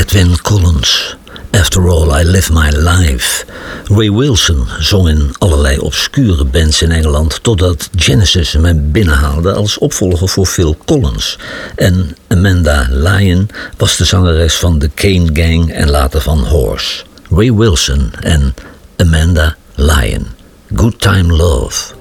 Edwyn Collins, After All I Live My Life. Ray Wilson zong in allerlei obscure bands in Engeland, totdat Genesis hem binnenhaalde als opvolger voor Phil Collins. En Amanda Lyon was de zangeres van The Kane Gang en later van Horse. Ray Wilson en Amanda Lyon. Good Time Love.